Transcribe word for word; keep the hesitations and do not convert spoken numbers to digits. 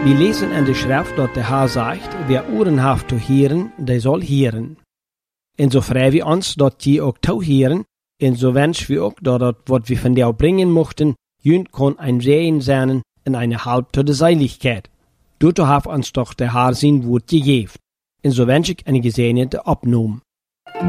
Wir lesen in der Schrift, dass der Herr sagt, wer Ohren hat zu hören, der soll hören. Und so freuen wir uns, dass die auch zu hören, und so wünschen wir auch, dass das, was wir von dir bringen möchten, jünd kann ein Segen sein in eine Halb zur Seiligkeit. Dazu hat uns doch der Herr sein Wort gegeben. Und so wünsche ich eine gesegnete Abnahme.